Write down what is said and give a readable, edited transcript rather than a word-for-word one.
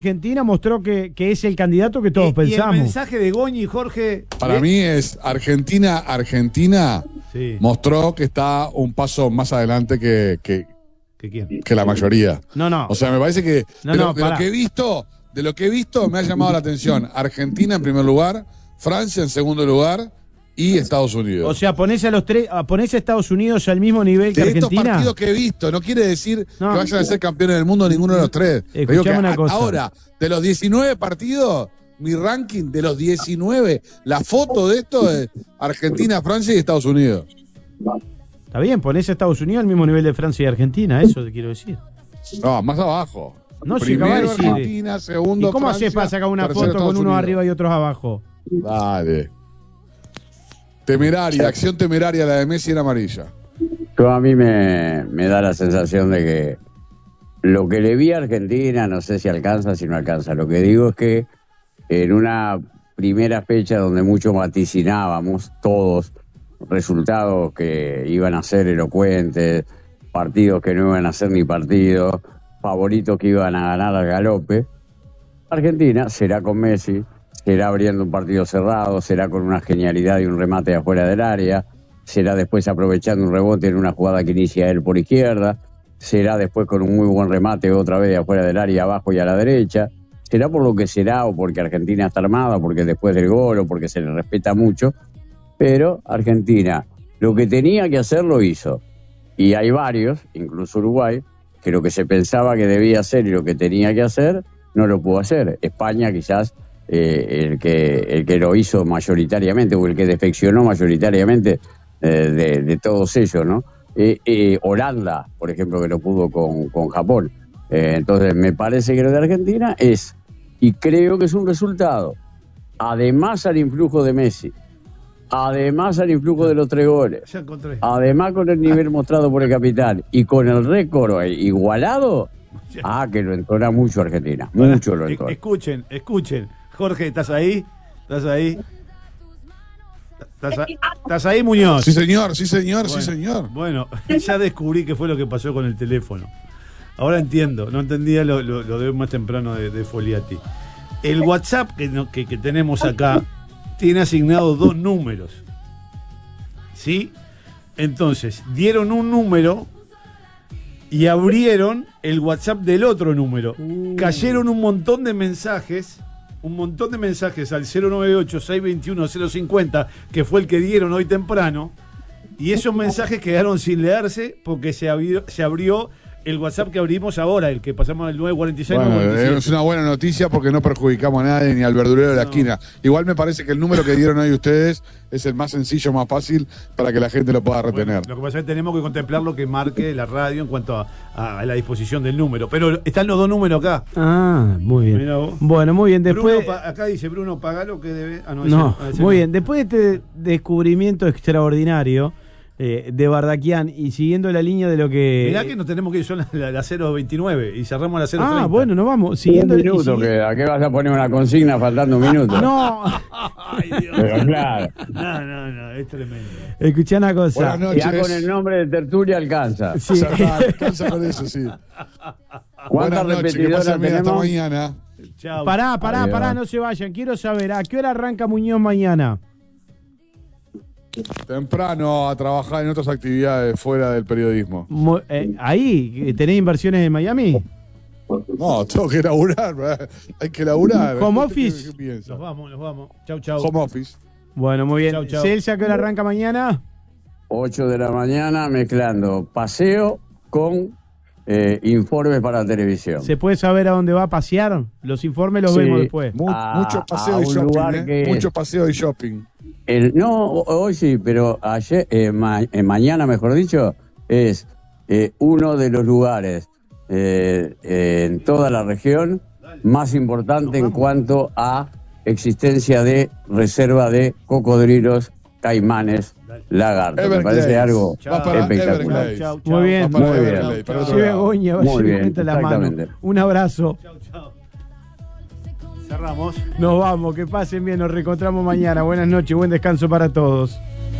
Argentina mostró que es el candidato que todos pensamos. Y el mensaje de Goñi, Jorge. Para mí es Argentina Sí. mostró que está un paso más adelante que ¿Quién? la mayoría. No. O sea, me parece que No, de no, lo pará. que he visto me ha llamado la atención Argentina en primer lugar, Francia en segundo lugar y Estados Unidos. O sea, ponés a Estados Unidos al mismo nivel que de estos Argentina. partidos que he visto, no quiere decir No. que vayan a ser campeones del mundo ninguno de los tres. Te digo Escuchame que una cosa. ahora, de los 19 partidos, mi ranking de los 19, la foto de esto es Argentina, Francia y Estados Unidos. Está bien, ponés a Estados Unidos al mismo nivel de Francia y Argentina, eso te quiero decir. No, más abajo. No, si Primero acabás de decir. Argentina, segundo ¿Y cómo Francia, haces para sacar una tercero foto con Estados unos Unidos. arriba y otros abajo? Dale. Temeraria, acción temeraria la de Messi en amarilla. A mí me da la sensación de que lo que le vi a Argentina, no sé si alcanza, si no alcanza. Lo que digo es que en una primera fecha donde mucho vaticinábamos todos resultados que iban a ser elocuentes, partidos que no iban a ser ni partidos, favoritos que iban a ganar al galope, Argentina será con Messi, será abriendo un partido cerrado, será con una genialidad y un remate de afuera del área, será después aprovechando un rebote en una jugada que inicia él por izquierda, será después con un muy buen remate otra vez de afuera del área abajo y a la derecha, será por lo que será o porque Argentina está armada, porque después del gol o porque se le respeta mucho, pero Argentina lo que tenía que hacer lo hizo. Y hay varios, incluso Uruguay, que lo que se pensaba que debía hacer y lo que tenía que hacer no lo pudo hacer. España quizás el que lo hizo mayoritariamente o el que defeccionó mayoritariamente de todos ellos, ¿no? Holanda, por ejemplo, que lo pudo con Japón. Entonces me parece que lo de Argentina es, y creo que es un resultado, además al influjo de Messi, además al influjo de los 3 goles, Ya encontré. además con el nivel mostrado por el capitán y con el récord igualado, que lo entona mucho Argentina, mucho lo entona. Escuchen. Jorge, ¿estás ahí? ¿Estás ahí, Muñoz? Sí, señor. Bueno, ya descubrí qué fue lo que pasó con el teléfono. Ahora entiendo, no entendía lo de más temprano de Foliati. El WhatsApp que tenemos acá tiene asignados 2 números. ¿Sí? Entonces, dieron un número y abrieron el WhatsApp del otro número. Cayeron un montón de mensajes al 098-621-050, que fue el que dieron hoy temprano, y esos mensajes quedaron sin leerse porque se abrió el WhatsApp que abrimos ahora, el que pasamos al 946. Bueno, es una buena noticia porque no perjudicamos a nadie ni al verdurero de la esquina. Igual me parece que el número que dieron hoy ustedes es el más sencillo, más fácil para que la gente lo pueda retener. Bueno, lo que pasa es que tenemos que contemplar lo que marque la radio en cuanto a la disposición del número. Pero están los 2 números acá. Ah, muy bien. Mirá vos. Bueno, muy bien. Después. Acá dice Bruno Pagalo que debe. No, muy bien. Después de este descubrimiento extraordinario de Bardaquian y siguiendo la línea de lo que. Mirá que nos tenemos que ir, son las 0.29 y cerramos a las 0.30. Bueno, nos vamos. Siguiendo Un minuto, ¿a qué vas a poner una consigna faltando un minuto? No. Ay, Dios. Pero claro. No, es tremendo. Escuchá una cosa. Buenas noches. Ya con el nombre de tertulia alcanza. Sí. Alcanza con eso, sí. ¿Cuántas Buenas noches, que repetidoras pasen bien, hasta tenemos? mañana. Chao. Pará, no se vayan. Quiero saber, ¿a qué hora arranca Muñoz mañana? Temprano a trabajar en otras actividades fuera del periodismo. Ahí, ¿tenés inversiones en Miami? No, tengo que laburar, hay que laburar. Home office. ¿Qué piensa? Nos vamos. Chau. Home office. Bueno, muy bien. Chau. Celsa, ¿a qué hora arranca mañana? 8 de la mañana mezclando paseo con informes para televisión. ¿Se puede saber a dónde va a pasear? Los informes los Sí. vemos después. Mucho paseo y un lugar shopping. Mucho paseo y shopping. Hoy sí, pero ayer, mañana, mejor dicho, es uno de los lugares en toda la región más importante en cuanto a existencia de reserva de cocodrilos, caimanes, lagartos. Me parece algo espectacular. Chau. Muy bien. Va para Muy bien. Everglade, para otro Sí, lado. Begoña, Muy bien, levanta la mano. exactamente. Un abrazo. Chau. Cerramos. Nos vamos, que pasen bien, nos reencontramos mañana. Buenas noches, buen descanso para todos.